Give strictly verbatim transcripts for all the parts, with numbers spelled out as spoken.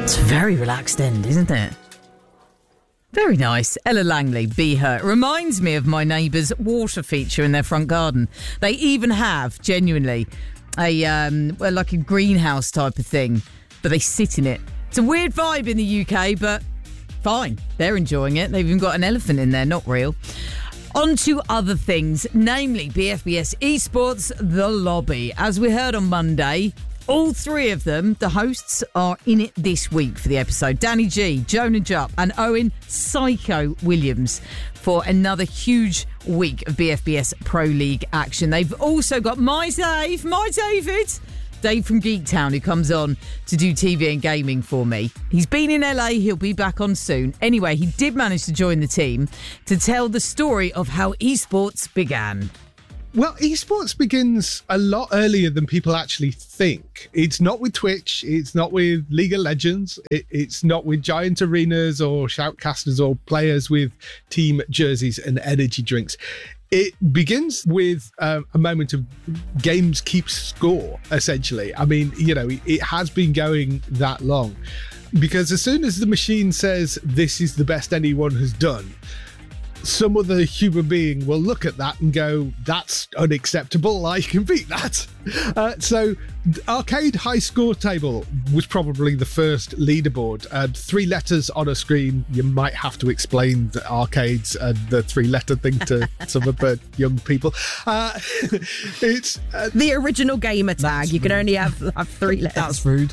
It's a very relaxed end, isn't it? Very nice. Ella Langley, Be Her. Reminds me of my neighbour's water feature in their front garden. They even have, genuinely, a um, well, like a greenhouse type of thing, but they sit in it. It's a weird vibe in the U K, but fine. They're enjoying it. They've even got an elephant in there, not real. On to other things, namely B F B S Esports The Lobby. As we heard on Monday, all three of them, the hosts, are in it this week for the episode. Danny G, Jonah Jupp and Owen Psycho Williams for another huge week of B F B S Pro League action. They've also got my Dave, my David, Dave from Geektown, who comes on to do T V and gaming for me. He's been in L A, he'll be back on soon. Anyway, he did manage to join the team to tell the story of how esports began. Well, esports begins a lot earlier than people actually think. It's not with Twitch. It's not with League of Legends. It, it's not with giant arenas or shoutcasters or players with team jerseys and energy drinks. It begins with um, a moment of games keep score, essentially. I mean, you know, it, it has been going that long. Because as soon as the machine says this is the best anyone has done, some other human being will look at that and go, that's unacceptable, I can beat that. Uh, so Arcade High Score Table was probably the first leaderboard. Uh, three letters on a screen. You might have to explain the arcades and the three-letter thing to some of the young people. Uh, it's uh, the original gamer tag. You can only have, have three letters. That's rude.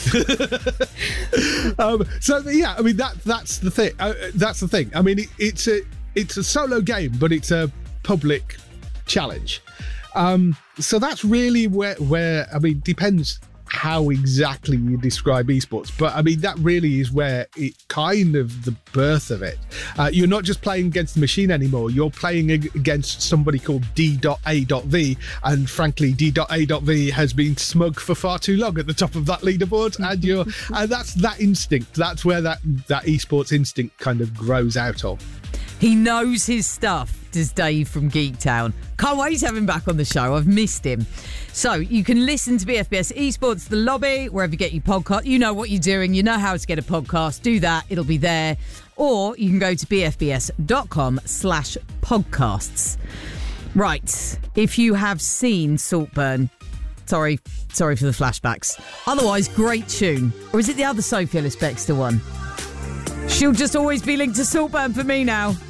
um, so yeah, I mean that that's the thing. Uh, that's the thing. I mean, it, it's a it's a solo game, but it's a public challenge. Um, so that's really where where I mean, depends how exactly you describe esports, but I mean that really is where it kind of the birth of it. Uh, you're not just playing against the machine anymore. You're playing ag- against somebody called D A V, and frankly, D A V has been smug for far too long at the top of that leaderboard, and you're and that's that instinct. That's where that that esports instinct kind of grows out of. He knows his stuff, does Dave from Geektown. Can't wait to have him back on the show. I've missed him. So you can listen to B F B S Esports The Lobby wherever you get your podcast. You know what you're doing. You know how to get a podcast. Do that. It'll be there. Or you can go to bfbs.com slash podcasts. Right. If you have seen Saltburn, sorry, sorry for the flashbacks. Otherwise, great tune. Or is it the other Sophie Ellis-Bextor one? She'll just always be linked to Saltburn for me now.